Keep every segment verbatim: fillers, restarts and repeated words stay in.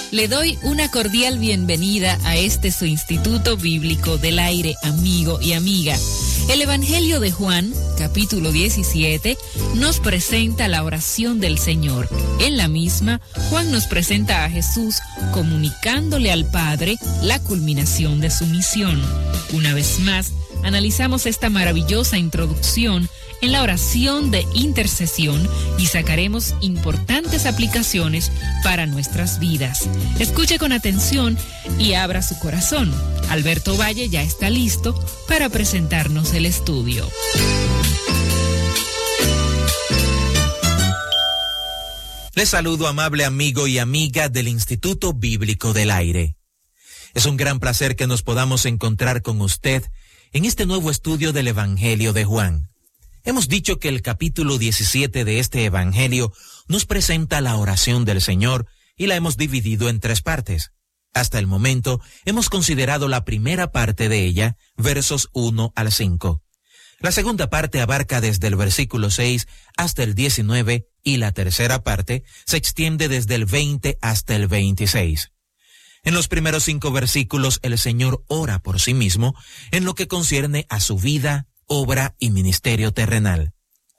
Le doy una cordial bienvenida a este su Instituto Bíblico del Aire, amigo y amiga. El Evangelio de Juan, capítulo diecisiete, nos presenta la oración del Señor. En la misma, Juan nos presenta a Jesús comunicándole al Padre la culminación de su misión. Una vez más, analizamos esta maravillosa introducción en la oración de intercesión y sacaremos importantes aplicaciones para nuestras vidas. Escuche con atención y abra su corazón. Alberto Valle ya está listo para presentarnos el estudio. Les saludo, amable amigo y amiga del Instituto Bíblico del Aire. Es un gran placer que nos podamos encontrar con usted en este nuevo estudio del Evangelio de Juan. Hemos dicho que el capítulo diecisiete de este Evangelio nos presenta la oración del Señor y la hemos dividido en tres partes. Hasta el momento hemos considerado la primera parte de ella, versos uno al cinco. La segunda parte abarca desde el versículo seis hasta el diecinueve y la tercera parte se extiende desde el veinte hasta el veintiséis. En los primeros cinco versículos el Señor ora por sí mismo en lo que concierne a su vida, obra y ministerio terrenal.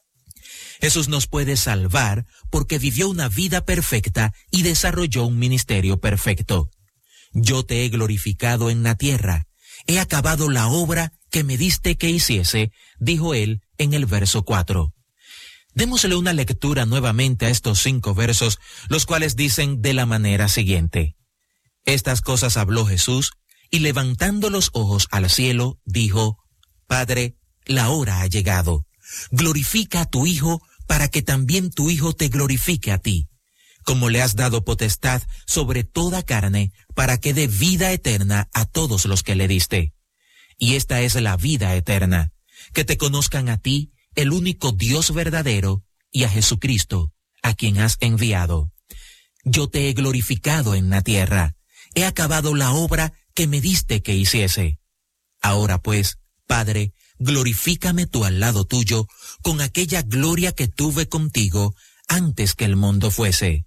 Jesús nos puede salvar porque vivió una vida perfecta y desarrolló un ministerio perfecto. Yo te he glorificado en la tierra, he acabado la obra que me diste que hiciese, dijo él en el verso cuatro. Démosle una lectura nuevamente a estos cinco versos, los cuales dicen de la manera siguiente. Estas cosas habló Jesús, y levantando los ojos al cielo, dijo, Padre, la hora ha llegado. Glorifica a tu Hijo, para que también tu Hijo te glorifique a ti, como le has dado potestad sobre toda carne, para que dé vida eterna a todos los que le diste. Y esta es la vida eterna, que te conozcan a ti, el único Dios verdadero, y a Jesucristo, a quien has enviado. Yo te he glorificado en la tierra, he acabado la obra que me diste que hiciese. Ahora pues, Padre, glorifícame tú al lado tuyo con aquella gloria que tuve contigo antes que el mundo fuese.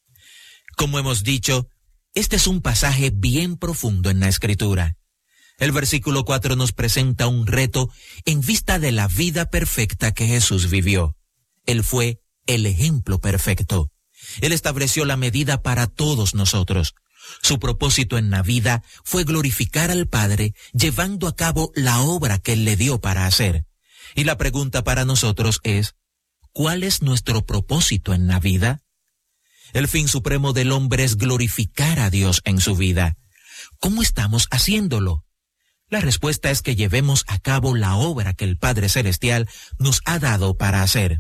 Como hemos dicho, este es un pasaje bien profundo en la Escritura. El versículo cuatro nos presenta un reto en vista de la vida perfecta que Jesús vivió. Él fue el ejemplo perfecto. Él estableció la medida para todos nosotros. Su propósito en la vida fue glorificar al Padre, llevando a cabo la obra que Él le dio para hacer. Y la pregunta para nosotros es, ¿cuál es nuestro propósito en la vida? El fin supremo del hombre es glorificar a Dios en su vida. ¿Cómo estamos haciéndolo? La respuesta es que llevemos a cabo la obra que el Padre Celestial nos ha dado para hacer.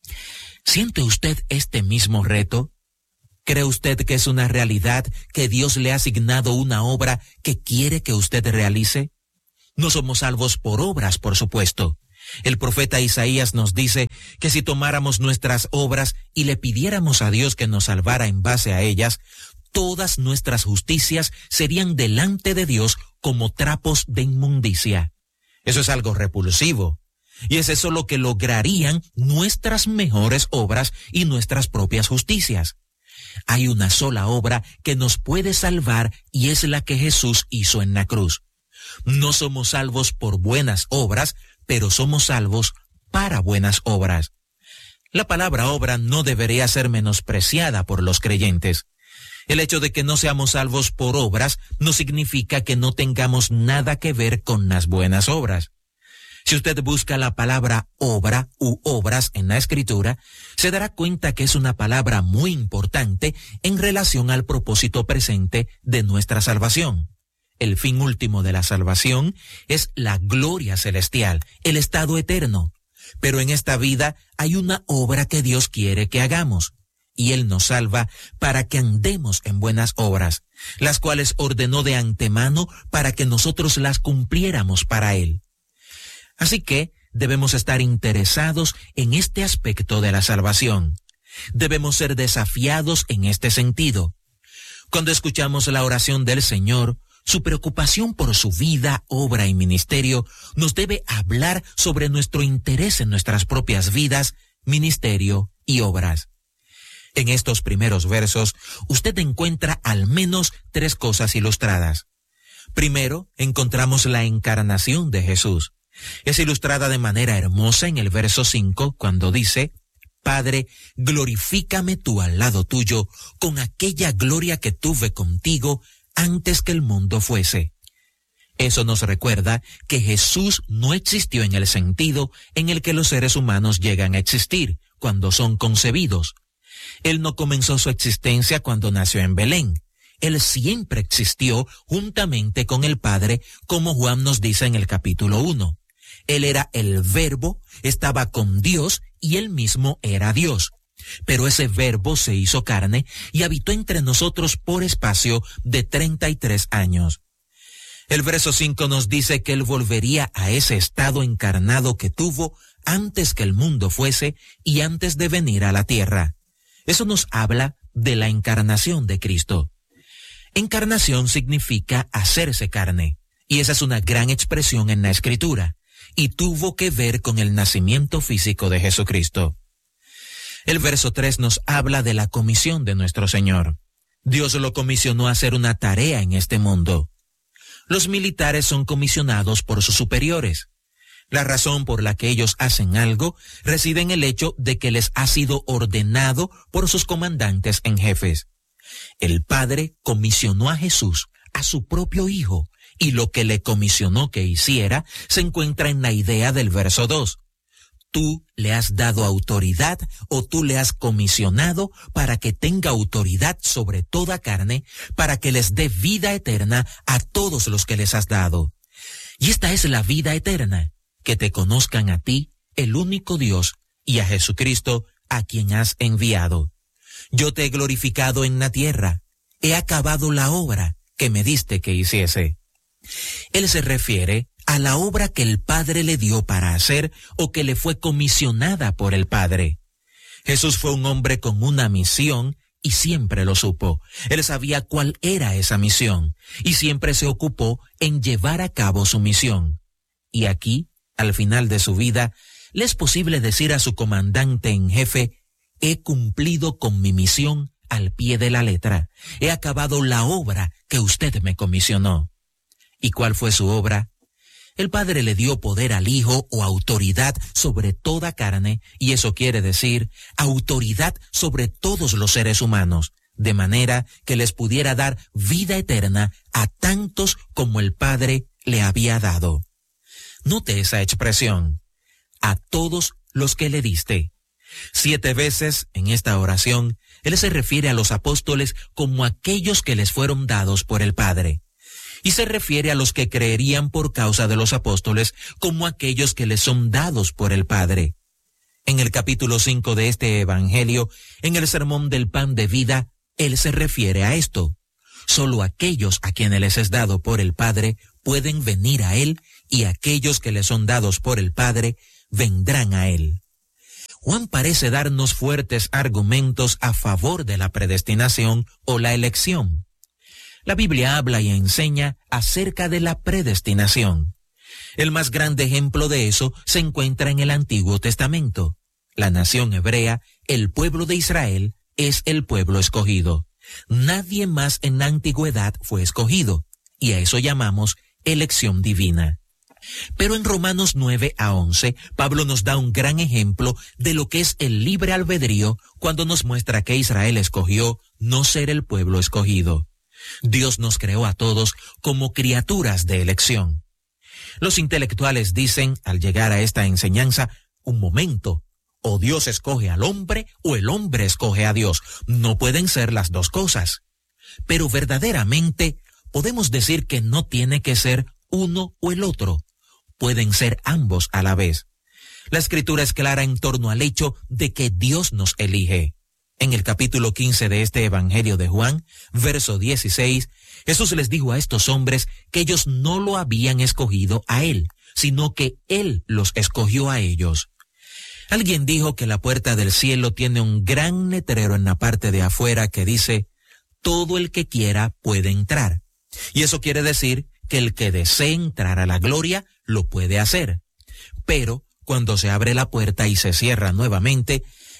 ¿Siente usted este mismo reto? ¿Cree usted que es una realidad que Dios le ha asignado una obra que quiere que usted realice? No somos salvos por obras, por supuesto. El profeta Isaías nos dice que si tomáramos nuestras obras y le pidiéramos a Dios que nos salvara en base a ellas, todas nuestras justicias serían delante de Dios como trapos de inmundicia. Eso es algo repulsivo. Y es eso lo que lograrían nuestras mejores obras y nuestras propias justicias. Hay una sola obra que nos puede salvar y es la que Jesús hizo en la cruz. No somos salvos por buenas obras, pero somos salvos para buenas obras. La palabra obra no debería ser menospreciada por los creyentes. El hecho de que no seamos salvos por obras no significa que no tengamos nada que ver con las buenas obras. Si usted busca la palabra obra u obras en la Escritura, se dará cuenta que es una palabra muy importante en relación al propósito presente de nuestra salvación. El fin último de la salvación es la gloria celestial, el estado eterno. Pero en esta vida hay una obra que Dios quiere que hagamos, y Él nos salva para que andemos en buenas obras, las cuales ordenó de antemano para que nosotros las cumpliéramos para Él. Así que debemos estar interesados en este aspecto de la salvación. Debemos ser desafiados en este sentido. Cuando escuchamos la oración del Señor, su preocupación por su vida, obra y ministerio nos debe hablar sobre nuestro interés en nuestras propias vidas, ministerio y obras. En estos primeros versos, usted encuentra al menos tres cosas ilustradas. Primero, encontramos la encarnación de Jesús. Es ilustrada de manera hermosa en el verso cinco, cuando dice: Padre, glorifícame tú al lado tuyo con aquella gloria que tuve contigo antes que el mundo fuese. Eso nos recuerda que Jesús no existió en el sentido en el que los seres humanos llegan a existir cuando son concebidos. Él no comenzó su existencia cuando nació en Belén. Él siempre existió juntamente con el Padre, como Juan nos dice en el capítulo uno. Él era el Verbo, estaba con Dios y él mismo era Dios. Pero ese Verbo se hizo carne y habitó entre nosotros por espacio de treinta y tres años. El verso cinco nos dice que él volvería a ese estado encarnado que tuvo antes que el mundo fuese y antes de venir a la tierra. Eso nos habla de la encarnación de Cristo. Encarnación significa hacerse carne, y esa es una gran expresión en la Escritura, y tuvo que ver con el nacimiento físico de Jesucristo. El verso tres nos habla de la comisión de nuestro Señor. Dios lo comisionó a hacer una tarea en este mundo. Los militares son comisionados por sus superiores. La razón por la que ellos hacen algo reside en el hecho de que les ha sido ordenado por sus comandantes en jefes. El Padre comisionó a Jesús, a su propio Hijo, y lo que le comisionó que hiciera se encuentra en la idea del verso dos. Tú le has dado autoridad o tú le has comisionado para que tenga autoridad sobre toda carne, para que les dé vida eterna a todos los que les has dado. Y esta es la vida eterna, que te conozcan a ti, el único Dios, y a Jesucristo, a quien has enviado. Yo te he glorificado en la tierra, he acabado la obra que me diste que hiciese. Él se refiere a la obra que el Padre le dio para hacer o que le fue comisionada por el Padre. Jesús fue un hombre con una misión y siempre lo supo. Él sabía cuál era esa misión y siempre se ocupó en llevar a cabo su misión. Y aquí, al final de su vida, le es posible decir a su comandante en jefe: he cumplido con mi misión al pie de la letra. He acabado la obra que usted me comisionó. ¿Y cuál fue su obra? El Padre le dio poder al Hijo o autoridad sobre toda carne, y eso quiere decir autoridad sobre todos los seres humanos, de manera que les pudiera dar vida eterna a tantos como el Padre le había dado. Note esa expresión: a todos los que le diste. Siete veces en esta oración, él se refiere a los apóstoles como aquellos que les fueron dados por el Padre. Y se refiere a los que creerían por causa de los apóstoles como aquellos que les son dados por el Padre. En el capítulo cinco de este Evangelio, en el sermón del pan de vida, él se refiere a esto. Solo aquellos a quienes les es dado por el Padre pueden venir a él, y aquellos que les son dados por el Padre vendrán a él. Juan parece darnos fuertes argumentos a favor de la predestinación o la elección. La Biblia habla y enseña acerca de la predestinación. El más grande ejemplo de eso se encuentra en el Antiguo Testamento. La nación hebrea, el pueblo de Israel, es el pueblo escogido. Nadie más en la antigüedad fue escogido, y a eso llamamos elección divina. Pero en Romanos nueve a once, Pablo nos da un gran ejemplo de lo que es el libre albedrío cuando nos muestra que Israel escogió no ser el pueblo escogido. Dios nos creó a todos como criaturas de elección. Los intelectuales dicen, al llegar a esta enseñanza, un momento, o Dios escoge al hombre o el hombre escoge a Dios. No pueden ser las dos cosas. Pero verdaderamente podemos decir que no tiene que ser uno o el otro. Pueden ser ambos a la vez. La Escritura es clara en torno al hecho de que Dios nos elige. En el capítulo quince de este Evangelio de Juan, verso dieciséis, Jesús les dijo a estos hombres que ellos no lo habían escogido a Él, sino que Él los escogió a ellos. Alguien dijo que la puerta del cielo tiene un gran letrero en la parte de afuera que dice: todo el que quiera puede entrar. Y eso quiere decir que el que desee entrar a la gloria lo puede hacer. Pero cuando se abre la puerta y se cierra nuevamente,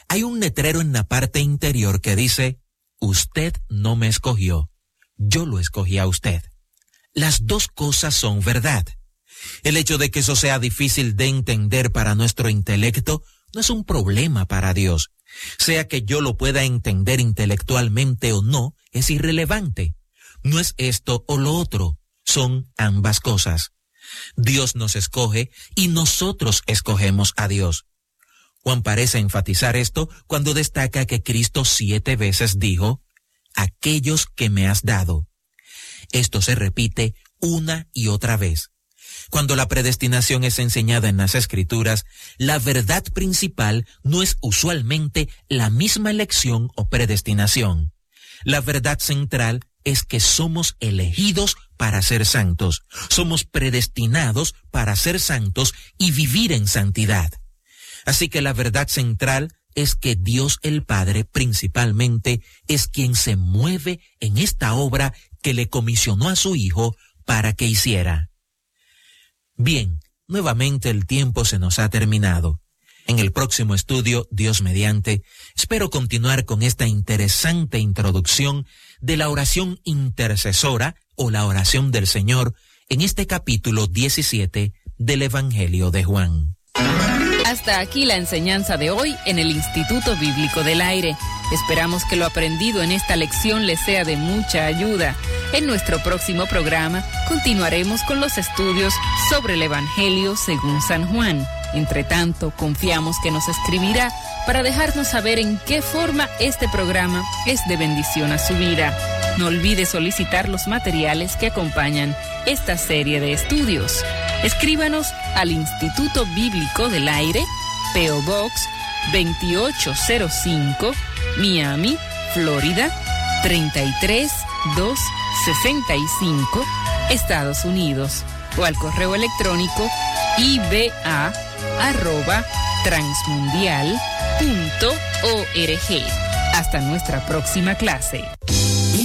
hay un letrero en la parte interior que dice, usted no me escogió, yo lo escogí a usted. Las dos cosas son verdad. El hecho de que eso sea difícil de entender para nuestro intelecto no es un problema para Dios. Sea que yo lo pueda entender intelectualmente o no, es irrelevante. No es esto o lo otro, son ambas cosas. Dios nos escoge y nosotros escogemos a Dios. Juan parece enfatizar esto cuando destaca que Cristo siete veces dijo, aquellos que me has dado. Esto se repite una y otra vez. Cuando la predestinación es enseñada en las Escrituras, la verdad principal no es usualmente la misma elección o predestinación. La verdad central es que somos elegidos para ser santos. Somos predestinados para ser santos y vivir en santidad. Así que la verdad central es que Dios el Padre principalmente es quien se mueve en esta obra que le comisionó a su Hijo para que hiciera. Bien, nuevamente el tiempo se nos ha terminado. En el próximo estudio, Dios mediante, espero continuar con esta interesante introducción de la oración intercesora o la oración del Señor en este capítulo diecisiete del Evangelio de Juan. Hasta aquí la enseñanza de hoy en el Instituto Bíblico del Aire. Esperamos que lo aprendido en esta lección les sea de mucha ayuda. En nuestro próximo programa continuaremos con los estudios sobre el Evangelio según San Juan. Entre tanto, confiamos que nos escribirá para dejarnos saber en qué forma este programa es de bendición a su vida. No olvide solicitar los materiales que acompañan esta serie de estudios. Escríbanos al Instituto Bíblico del Aire, P O Box veintiocho cero cinco, Miami, Florida, treinta y tres mil doscientos sesenta y cinco, Estados Unidos, o al correo electrónico i b a arroba transmundial punto org. Hasta nuestra próxima clase.